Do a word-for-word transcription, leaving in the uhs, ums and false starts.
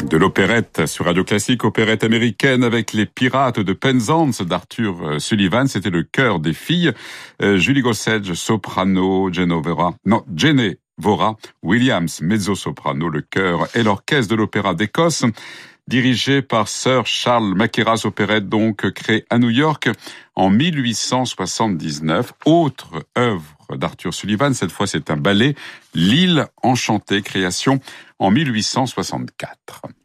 De l'opérette sur Radio Classique, opérette américaine avec les Pirates de Penzance d'Arthur Sullivan. C'était le chœur des filles. Euh, Julie Gossage, soprano, Genovera, non, Jenny Vora Williams, mezzo-soprano, le chœur et l'orchestre de l'Opéra d'Écosse, dirigé par Sir Charles Mackerras, opérette donc créée à New York en mille huit cent soixante-dix-neuf. Autre œuvre d'Arthur Sullivan, cette fois c'est un ballet, L'Île enchantée, création en mille huit cent soixante-quatre.